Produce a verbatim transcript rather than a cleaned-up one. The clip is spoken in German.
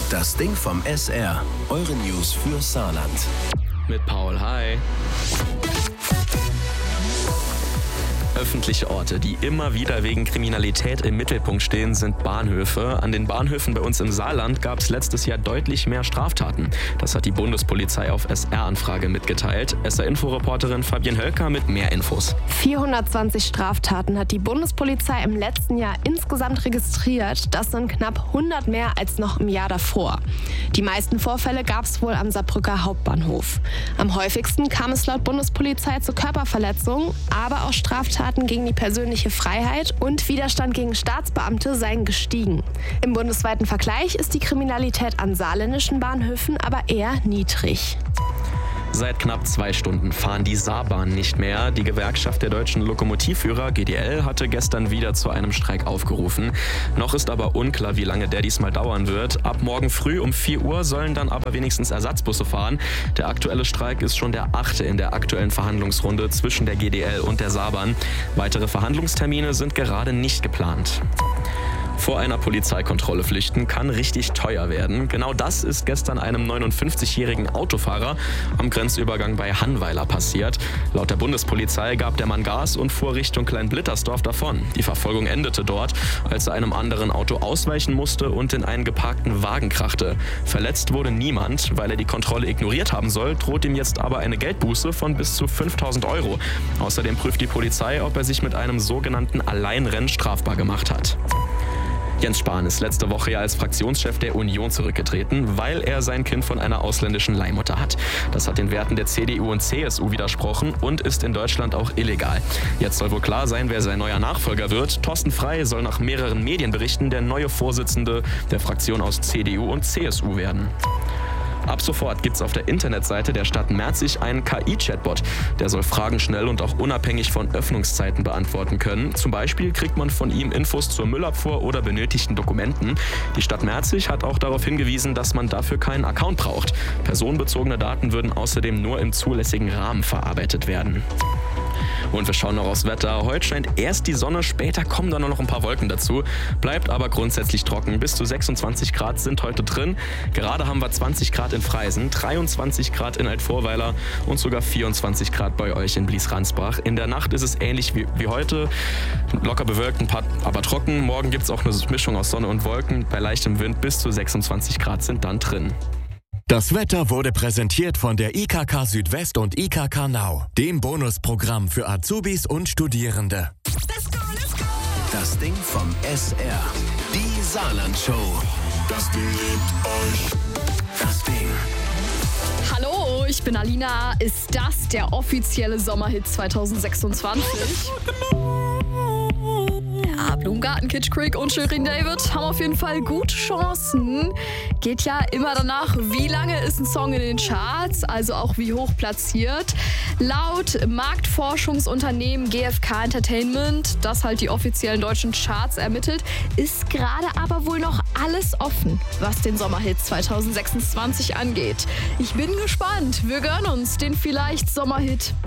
Das Ding vom S R. Eure News für Saarland. Mit Paul, hi. Öffentliche Orte, die immer wieder wegen Kriminalität im Mittelpunkt stehen, sind Bahnhöfe. An den Bahnhöfen bei uns im Saarland gab es letztes Jahr deutlich mehr Straftaten. Das hat die Bundespolizei auf S R-Anfrage mitgeteilt. S R-Info-Reporterin Fabienne Hölker mit mehr Infos. vierhundertzwanzig Straftaten hat die Bundespolizei im letzten Jahr insgesamt registriert. Das sind knapp hundert mehr als noch im Jahr davor. Die meisten Vorfälle gab es wohl am Saarbrücker Hauptbahnhof. Am häufigsten kam es laut Bundespolizei zu Körperverletzungen, aber auch Straftaten gegen die persönliche Freiheit und Widerstand gegen Staatsbeamte seien gestiegen. Im bundesweiten Vergleich ist die Kriminalität an saarländischen Bahnhöfen aber eher niedrig. Seit knapp zwei Stunden fahren die Saarbahnen nicht mehr. Die Gewerkschaft der deutschen Lokomotivführer G D L hatte gestern wieder zu einem Streik aufgerufen. Noch ist aber unklar, wie lange der diesmal dauern wird. Ab morgen früh um vier Uhr sollen dann aber wenigstens Ersatzbusse fahren. Der aktuelle Streik ist schon der achte in der aktuellen Verhandlungsrunde zwischen der G D L und der Saarbahn. Weitere Verhandlungstermine sind gerade nicht geplant. Vor einer Polizeikontrolle flüchten kann richtig teuer werden. Genau das ist gestern einem neunundfünfzigjährigen Autofahrer am Grenzübergang bei Hannweiler passiert. Laut der Bundespolizei gab der Mann Gas und fuhr Richtung Kleinblittersdorf davon. Die Verfolgung endete dort, als er einem anderen Auto ausweichen musste und in einen geparkten Wagen krachte. Verletzt wurde niemand. Weil er die Kontrolle ignoriert haben soll, droht ihm jetzt aber eine Geldbuße von bis zu fünftausend Euro. Außerdem prüft die Polizei, ob er sich mit einem sogenannten Alleinrennen strafbar gemacht hat. Jens Spahn ist letzte Woche ja als Fraktionschef der Union zurückgetreten, weil er sein Kind von einer ausländischen Leihmutter hat. Das hat den Werten der C D U und C S U widersprochen und ist in Deutschland auch illegal. Jetzt soll wohl klar sein, wer sein neuer Nachfolger wird. Thorsten Frey soll nach mehreren Medienberichten der neue Vorsitzende der Fraktion aus C D U und C S U werden. Ab sofort gibt's auf der Internetseite der Stadt Merzig einen K I-Chatbot. Der soll Fragen schnell und auch unabhängig von Öffnungszeiten beantworten können. Zum Beispiel kriegt man von ihm Infos zur Müllabfuhr oder benötigten Dokumenten. Die Stadt Merzig hat auch darauf hingewiesen, dass man dafür keinen Account braucht. Personenbezogene Daten würden außerdem nur im zulässigen Rahmen verarbeitet werden. Und wir schauen noch aufs Wetter. Heute scheint erst die Sonne, später kommen dann noch ein paar Wolken dazu. Bleibt aber grundsätzlich trocken. Bis zu sechsundzwanzig Grad sind heute drin. Gerade haben wir zwanzig Grad in Freisen, dreiundzwanzig Grad in Altvorweiler und sogar vierundzwanzig Grad bei euch in Blies-Ransbach. In der Nacht ist es ähnlich wie, wie heute. Locker bewölkt, ein paar, aber trocken. Morgen gibt es auch eine Mischung aus Sonne und Wolken. Bei leichtem Wind bis zu sechsundzwanzig Grad sind dann drin. Das Wetter wurde präsentiert von der I K K Südwest und I K K Now, dem Bonusprogramm für Azubis und Studierende. Let's go, let's go. Das Ding vom S R. Die Saarland-Show. Das Ding liebt euch. Das Ding. Hallo, ich bin Alina. Ist das der offizielle Sommerhit zwanzig sechsundzwanzig? Ja, Blumengarten, Kitsch Creek und Shirin David haben auf jeden Fall gute Chancen. Geht ja immer danach, wie lange ist ein Song in den Charts, also auch wie hoch platziert. Laut Marktforschungsunternehmen G F K Entertainment, das halt die offiziellen deutschen Charts ermittelt, ist gerade aber wohl noch alles offen, was den Sommerhit zwanzig sechsundzwanzig angeht. Ich bin gespannt. Wir gönnen uns den vielleicht Sommerhit